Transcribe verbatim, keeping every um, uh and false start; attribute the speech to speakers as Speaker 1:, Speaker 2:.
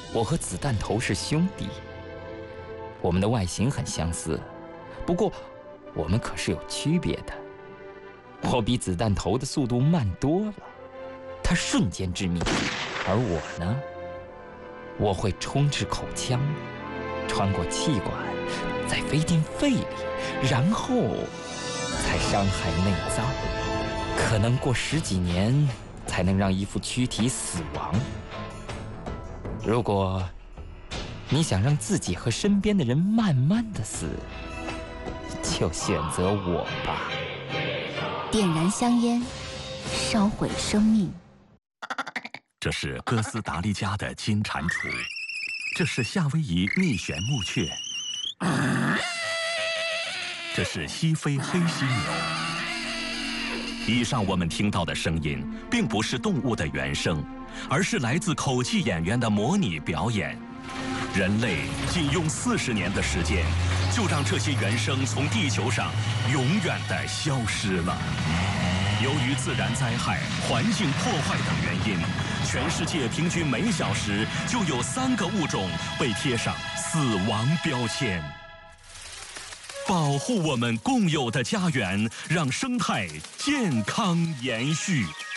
Speaker 1: 我和子弹头是兄弟，我们的外形很相似，不过我们可是有区别的。我比子弹头的速度慢多了，他瞬间致命，而我呢，我会冲至口腔，穿过气管，再飞进肺里，然后才伤害内脏，可能过十几年才能让一副躯体死亡。如果你想让自己和身边的人慢慢的死，就选择我吧。
Speaker 2: 点燃香烟，烧毁生命。
Speaker 3: 这是哥斯达黎加的金蟾蜍，这是夏威夷蜜旋木雀，这是西非黑犀牛。以上我们听到的声音，并不是动物的原声，而是来自口技演员的模拟表演。人类仅用四十年的时间，就让这些原声从地球上永远地消失了。由于自然灾害、环境破坏等原因，全世界平均每小时就有三个物种被贴上死亡标签。保护我们共有的家园，让生态健康延续。